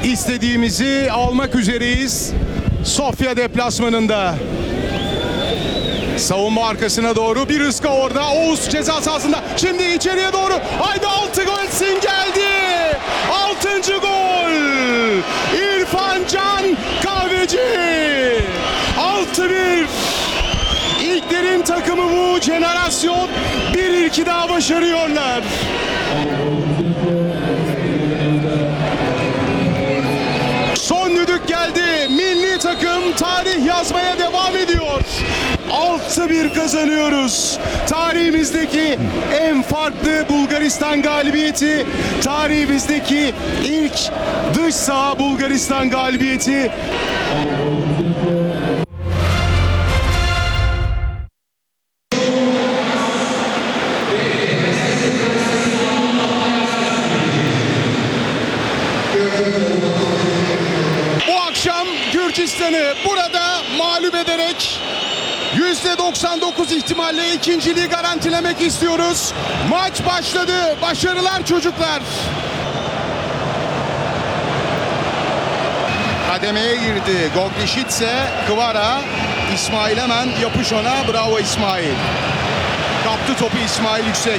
İstediğimizi almak üzereyiz. Sofya deplasmanında. Savunma arkasına doğru bir ıska orada. Oğuz ceza sahasında. Şimdi içeriye doğru. Haydi 6 gol sin geldi. 6. gol. İrfan Can Kahveci. 6-1. İlklerin takımı bu jenerasyon bir ilki daha başarıyorlar. Son düdük geldi. Milli takım tarih yazmaya devam ediyor. 6-1 kazanıyoruz. Tarihimizdeki en farklı Bulgaristan galibiyeti. Tarihimizdeki ilk dış saha Bulgaristan galibiyeti. Bu akşam Gürcistan'ı burada mağlup ederek %99 ihtimalle ikinciliği garantilemek istiyoruz. Maç başladı. Başarılar çocuklar. Kademeye girdi. Goglişitse, Kvara, İsmail hemen yapış ona. Bravo İsmail. Kaptı topu İsmail Yüksek.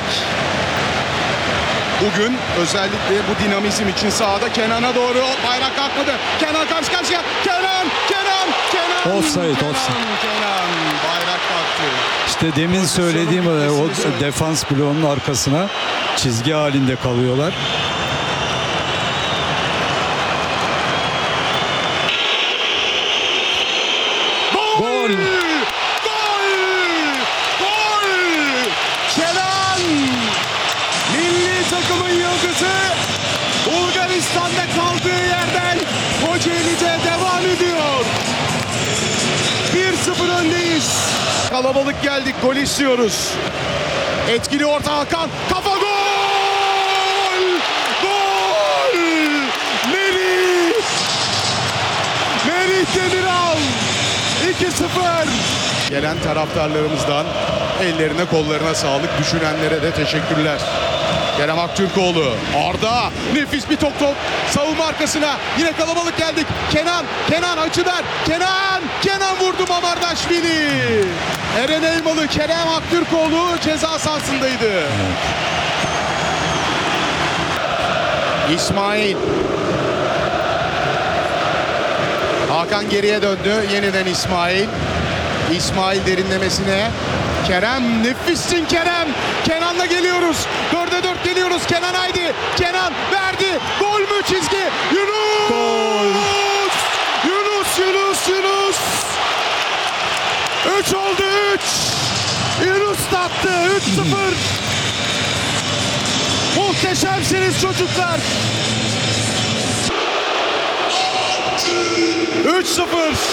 Bugün özellikle bu dinamizm için sahada Kenan'a doğru bayrak kalkmadı. Kenan karşı karşıya. Kenan. Offside. Kenan bayrak kalktı. İşte demin söylediğim o defans bloğunun arkasına çizgi halinde kalıyorlar. Gol! Kenan! Milli takımın yıldızı Bulgaristan'da kaldığı yerden Kocaeli'de devam ediyor. 1-0 öndeyiz. Kalabalık geldik. Gol istiyoruz. Etkili orta Hakan. Kafa gol! Gol! Merih Demiral. 2-0. Gelen taraftarlarımızdan ellerine kollarına sağlık, düşünenlere de teşekkürler. Kerem Aktürkoğlu, Arda, nefis bir top savunma arkasına, yine kalabalık geldik. Kenan açıdan, Kenan vurdu Mamardaşvili. Eren Elmalı, Kerem Aktürkoğlu ceza sahasındaydı. İsmail. Hakan geriye döndü. Yeniden İsmail. İsmail derinlemesine. Kerem, nefissin Kerem. Kenan'la geliyoruz. 4'e 4 geliyoruz. Kenan haydi. Kenan verdi. Gol mü çizgi? Yunus! Gol! Yunus! 3 oldu 3. Yunus da attı. 3-0. Muhteşemsiniz çocuklar. 3-0.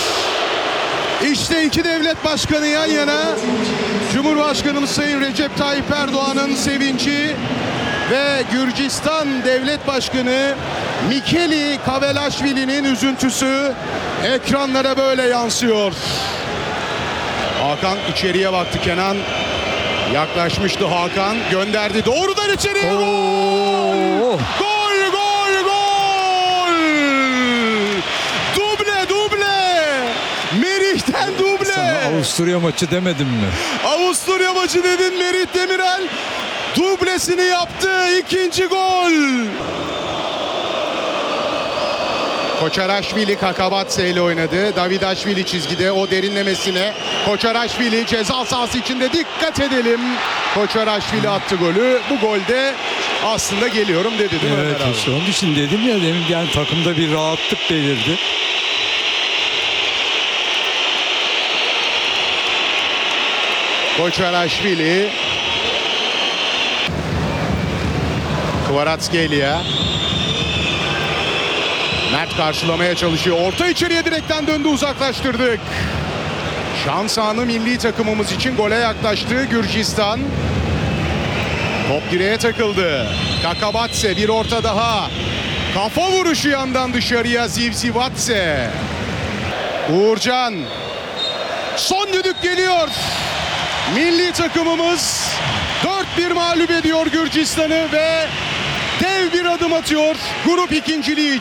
İşte iki devlet başkanı yan yana. Cumhurbaşkanımız Sayın Recep Tayyip Erdoğan'ın sevinci ve Gürcistan Devlet Başkanı Mikeli Kavelaşvili'nin üzüntüsü ekranlara böyle yansıyor. Hakan içeriye baktı. Kenan yaklaşmıştı. Hakan gönderdi. Doğrudan içeriye. Gol! Gol! Merih'ten duble. Sana Avusturya maçı demedim mi? Avusturya maçı dedin. Merih Demirel dublesini yaptı. 2. gol. Koçaraşvili Kakabatse ile oynadı. Davidaşvili çizgide, o derinlemesine. Koçaraşvili ceza sahası içinde, dikkat edelim. Koçaraşvili attı golü. Bu golde aslında geliyorum dedi değil mi? Evet, işte onun için dedim ya, demin yani takımda bir rahatlık belirdi. Koçaraşvili. Kvaratskhelia. Mert karşılamaya çalışıyor. Orta içeriye direkten döndü, uzaklaştırdık. Şans anı milli takımımız için, gole yaklaştı Gürcistan. Top direğe takıldı. Kakabatse, bir orta daha. Kafa vuruşu yandan dışarıya Zivzivatse. Uğurcan. Son düdük geliyor. Milli takımımız 4-1 mağlup ediyor Gürcistan'ı ve dev bir adım atıyor grup ikinciliği.